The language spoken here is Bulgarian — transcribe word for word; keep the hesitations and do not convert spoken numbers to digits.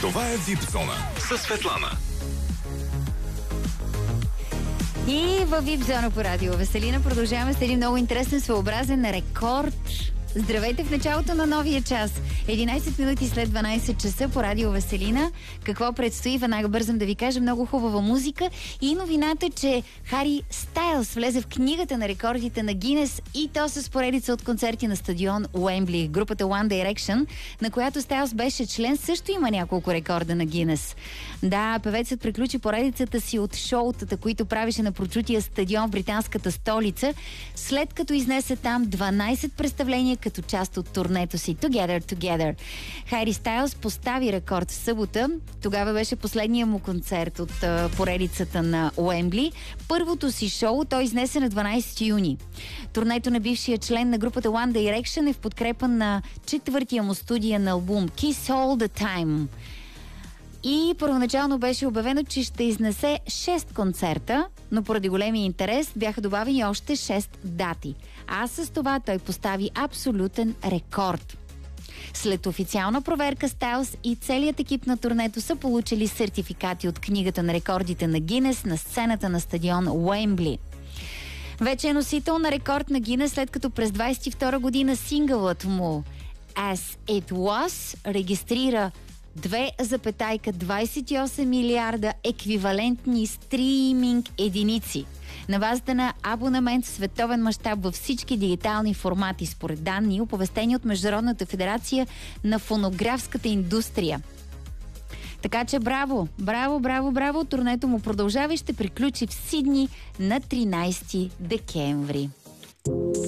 Това е вип зона със Светлана. И във вип зона по радио Веселина продължаваме с един много интересен, своеобразен рекорд. Здравейте в началото на новия час. единайсет минути след дванайсет часа по радио Веселина. Какво предстои? Веднага бързам да ви кажа, много хубава музика и новината, че Хари Стайлс влезе в книгата на рекордите на Гинес и то с поредица от концерти на стадион Уембли. Групата One Direction, на която Стайлс беше член, също има няколко рекорда на Гинес. Да, певецът приключи поредицата си от шоутата, които правеше на прочутия стадион в британската столица, след като изнесе там дванайсет представления като част от турнето си Together Together. Хари Стайлс постави рекорд в събота. Тогава беше последния му концерт от а, поредицата на Уембли. Първото си шоу той изнесе на дванайсети юни. Турнето на бившия член на групата One Direction е в подкрепа на четвъртия му студиен албум Kiss All The Time. И първоначално беше обявено, че ще изнесе шест концерта, но поради големия интерес бяха добавени още шест дати. А с това той постави абсолютен рекорд. След официална проверка Стайлс и целият екип на турнето са получили сертификати от книгата на рекордите на Гинес на сцената на стадион Уембли. Вече е носител на рекорд на Гинес, след като през двайсет и втора година сингълът му As It Was регистрира две цяло двайсет и осем милиарда еквивалентни стриминг единици на базата на абонамент в световен мащаб във всички дигитални формати, според данни, оповестени от Международната федерация на фонографската индустрия. Така че браво, браво, браво, браво! Турнето му продължава и ще приключи в Сидни на тринайсети декември.